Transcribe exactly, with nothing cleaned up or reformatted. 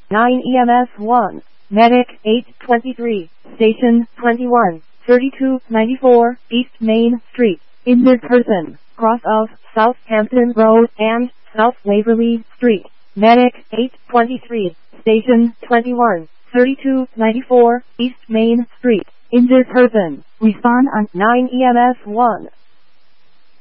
nine E M S one. Medic eight twenty-three, Station twenty-one, thirty-two ninety-four, East Main Street. Injured person, cross of Southampton Road and South Waverly Street. Medic eight twenty-three, Station twenty-one, thirty-two ninety-four, East Main Street. Injured person, respond on nine E M S one.